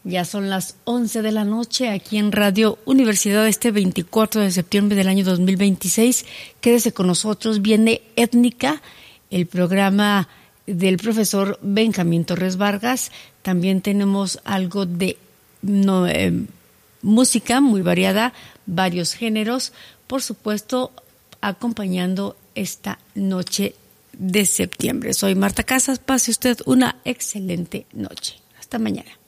Ya son las 11 de la noche aquí en Radio Universidad este 24 de septiembre del año 2026. Quédese con nosotros, viene Étnica, el programa del profesor Benjamín Torres Vargas. También tenemos algo de música muy variada, varios géneros, por supuesto, acompañando esta noche de septiembre. Soy Marta Casas, pase usted una excelente noche. Hasta mañana.